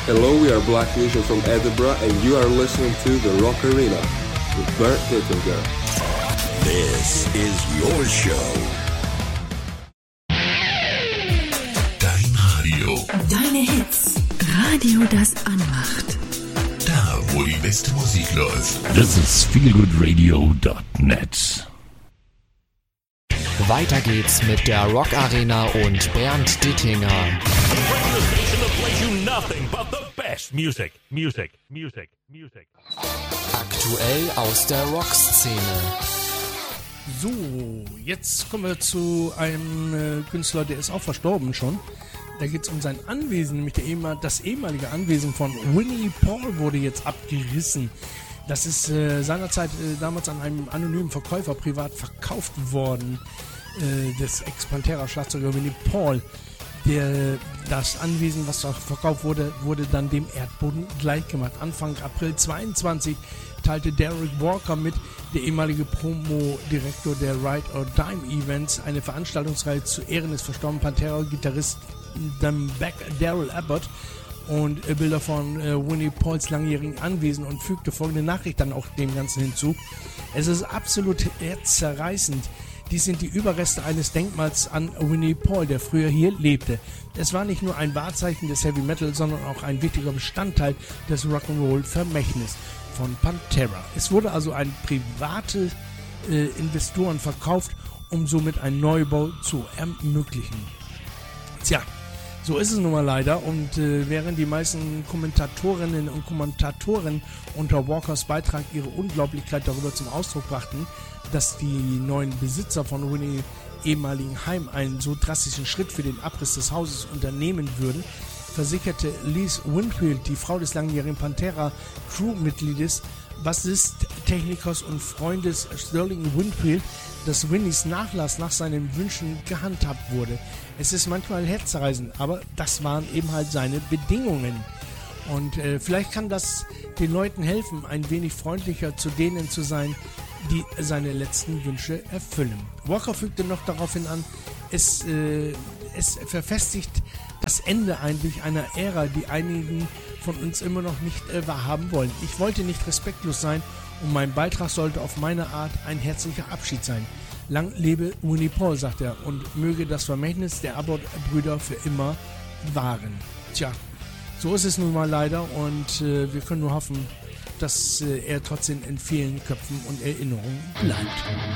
Hello, we are Black Nation from Edinburgh, and you are listening to The Rock Arena with Bert Hittinger. This is your show. Dein Radio. Deine Hits. Radio, das anmacht. Da, wo die beste Musik läuft. This is feelgoodradio.net. Weiter geht's mit der Rock Arena und Bernd Dittinger. Aktuell aus der Rockszene. So, jetzt kommen wir zu einem Künstler, der ist auch verstorben schon. Da geht es um sein Anwesen, nämlich das ehemalige Anwesen von Winnie Paul wurde jetzt abgerissen. Das ist seinerzeit damals an einem anonymen Verkäufer privat verkauft worden, des Ex-Pantera-Schlagzeuger Winnie Paul. Das Anwesen, was verkauft wurde, wurde dann dem Erdboden gleichgemacht. Anfang April 22 teilte Derek Walker mit, der ehemalige Promo-Direktor der Ride or Dime Events, eine Veranstaltungsreihe zu Ehren des verstorbenen Pantera-Gitarristen Dimebag Darrell Abbott und Bilder von Winnie Pauls langjährigen Anwesen und fügte folgende Nachricht dann auch dem Ganzen hinzu. Es ist absolut herzzerreißend. Dies sind die Überreste eines Denkmals an Winnie Paul, der früher hier lebte. Es war nicht nur ein Wahrzeichen des Heavy Metal, sondern auch ein wichtiger Bestandteil des Rock'n'Roll-Vermächtnisses von Pantera. Es wurde also an private Investoren verkauft, um somit einen Neubau zu ermöglichen. Tja, so ist es nun mal leider, und während die meisten Kommentatorinnen und Kommentatoren unter Walkers Beitrag ihre Unglaublichkeit darüber zum Ausdruck brachten, dass die neuen Besitzer von Winnie ehemaligen Heim einen so drastischen Schritt für den Abriss des Hauses unternehmen würden, versicherte Liz Winfield, die Frau des langjährigen Pantera-Crew-Mitgliedes, Bassist, Technikers und Freundes Sterling Winfield, dass Winnies Nachlass nach seinen Wünschen gehandhabt wurde. Es ist manchmal herzzerreißend, aber das waren eben halt seine Bedingungen. Und vielleicht kann das den Leuten helfen, ein wenig freundlicher zu denen zu sein, die seine letzten Wünsche erfüllen. Walker fügte noch daraufhin an, es verfestigt das Ende eigentlich einer Ära, die einigen von uns immer noch nicht wahrhaben wollen. Ich wollte nicht respektlos sein und mein Beitrag sollte auf meine Art ein herzlicher Abschied sein. Lang lebe Winnie Paul, sagt er, und möge das Vermächtnis der Abbott-Brüder für immer wahren. Tja, so ist es nun mal leider, und wir können nur hoffen, dass er trotzdem in vielen Köpfen und Erinnerungen bleibt.